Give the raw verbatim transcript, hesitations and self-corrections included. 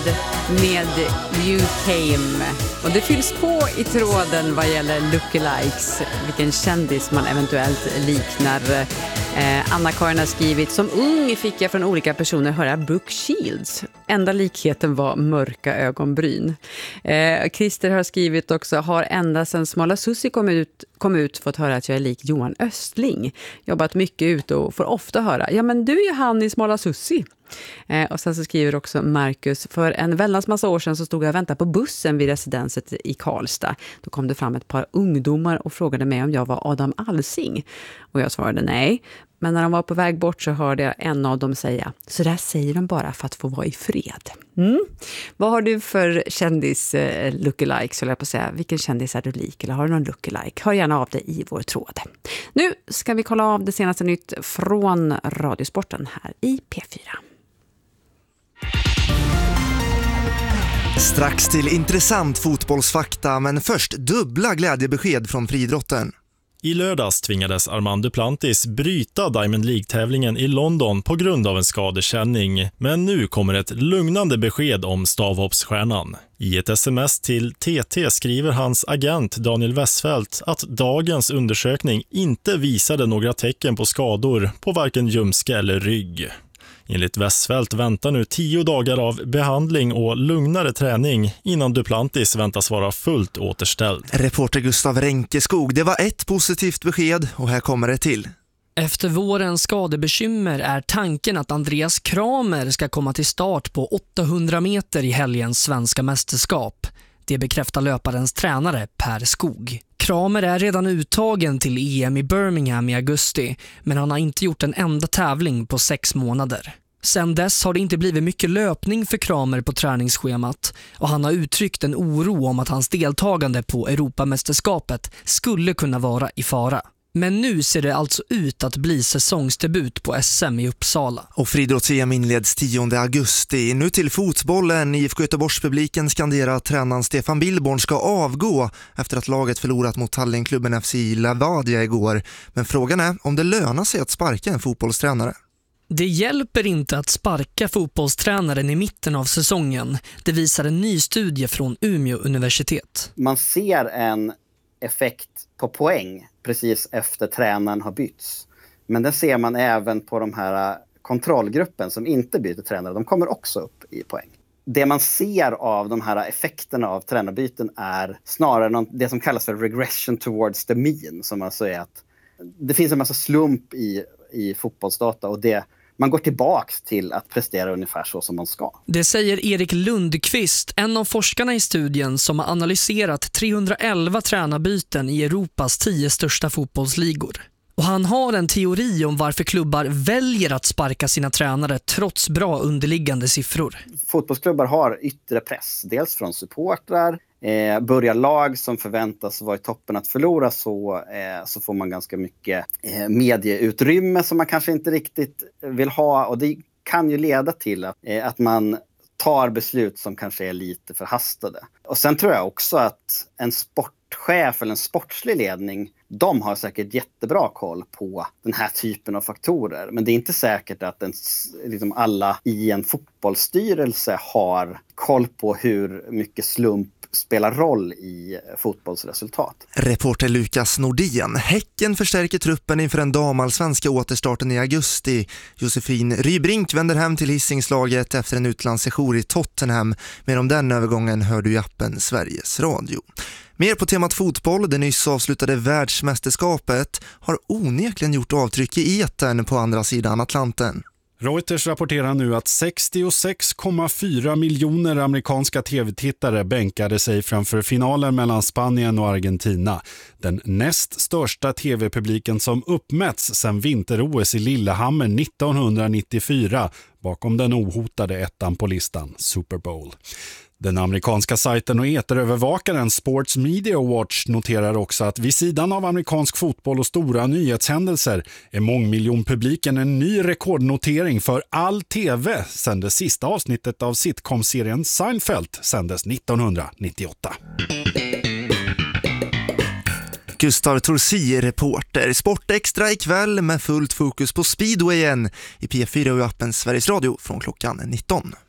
med You Came. Och det fylls på i tråden vad gäller lookalikes, vilken kändis man eventuellt liknar. Eh, Anna-Karin har skrivit: som ung fick jag från olika personer höra Brooke Shields. Enda likheten var mörka ögonbryn. Eh, Christer har skrivit också: har ända sedan Smala Sussi kom ut, kom ut fått höra att jag är lik Johan Östling. Jobbat mycket ute och får ofta höra: ja men du är ju han i Smala Sussi. Eh, och sen så skriver också Marcus: för en väldans massa år sedan så stod jag och väntade på bussen vid residenset i Karlstad. Då kom det fram ett par ungdomar och frågade mig om jag var Adam Alsing. Och jag svarade nej. Men när de var på väg bort så hörde jag en av dem säga: så där säger de bara för att få vara i fred. Mm. Vad har du för kändis eh, lookalike, så jag på säga? Vilken kändis är du lik, eller har du någon lookalike? Hör gärna av dig i vår tråd. Nu ska vi kolla av det senaste nytt från Radiosporten här i P fyra. Strax till intressant fotbollsfakta, men först dubbla glädjebesked från friidrotten. I lördags tvingades Armand Duplantis bryta Diamond League-tävlingen i London på grund av en skadekänning. Men nu kommer ett lugnande besked om stavhoppsstjärnan. I ett sms till T T skriver hans agent Daniel Westfeldt att dagens undersökning inte visade några tecken på skador på varken ljumske eller rygg. Enligt Westfeldt väntar nu tio dagar av behandling och lugnare träning innan Duplantis väntas vara fullt återställd. Reporter Gustav Renkeskog, det var ett positivt besked och här kommer det till. Efter vårens skadebekymmer är tanken att Andreas Kramer ska komma till start på åttahundra meter i helgens svenska mästerskap. Det bekräftar löparens tränare Per Skog. Kramer är redan uttagen till E M i Birmingham i augusti, men han har inte gjort en enda tävling på sex månader. Sen dess har det inte blivit mycket löpning för Kramer på träningsschemat och han har uttryckt en oro om att hans deltagande på Europamästerskapet skulle kunna vara i fara. Men nu ser det alltså ut att bli säsongsdebut på S M i Uppsala. Och friidrotts-E M inleds tionde augusti. Nu till fotbollen. I F K Göteborgs-publiken skanderar att tränaren Stefan Billborn ska avgå efter att laget förlorat mot Tallinnklubben F C Levadia igår. Men frågan är om det lönar sig att sparka en fotbollstränare. Det hjälper inte att sparka fotbollstränaren i mitten av säsongen. Det visar en ny studie från Umeå universitet. Man ser en effekt på poäng precis efter tränaren har bytts. Men den ser man även på de här kontrollgruppen som inte byter tränare. De kommer också upp i poäng. Det man ser av de här effekterna av tränarbyten är snarare någon, det som kallas för regression towards the mean. Som alltså är att det finns en massa slump i, i fotbollsdata och det man går tillbaks till att prestera ungefär så som man ska. Det säger Erik Lundqvist, en av forskarna i studien som har analyserat trehundraelva tränarbyten i Europas tio största fotbollsligor. Och han har en teori om varför klubbar väljer att sparka sina tränare trots bra underliggande siffror. Fotbollsklubbar har yttre press, dels från supportrar. Eh, börjar lag som förväntas vara i toppen att förlora så, eh, så får man ganska mycket eh, medieutrymme som man kanske inte riktigt vill ha. Och det kan ju leda till att, eh, att man tar beslut som kanske är lite förhastade. Och sen tror jag också att en sportchef eller en sportslig ledning, de har säkert jättebra koll på den här typen av faktorer. Men det är inte säkert att en, liksom alla i en fotbollsstyrelse har koll på hur mycket slump spelar roll i fotbollsresultat. Reporter Lukas Nordén. Häcken förstärker truppen inför den damallsvenska återstarten i augusti. Josefin Rybrink vänder hem till Hisingslaget efter en utlandssejour i Tottenham. Mer om den övergången hör du i appen Sveriges Radio. Mer på temat fotboll, det nyss avslutade världsmästerskapet har onekligen gjort avtryck i etern på andra sidan Atlanten. Reuters rapporterar nu att sextiosex komma fyra miljoner amerikanska tv-tittare bänkade sig framför finalen mellan Spanien och Argentina. Den näst största tv-publiken som uppmätts sedan vinter-O S i Lillehammer nittonhundranittiofyra bakom den ohotade ettan på listan, Super Bowl. Den amerikanska sajten och eterövervakaren Sports Media Watch noterar också att vid sidan av amerikansk fotboll och stora nyhetshändelser är mångmiljonpubliken en ny rekordnotering för all tv sedan det sista avsnittet av sitcom-serien Seinfeld sändes nittonhundranittioåtta. Gustav Torsi, reporter. Sportextra ikväll med fullt fokus på speedwayen i P fyra och appen Sveriges Radio från klockan nitton.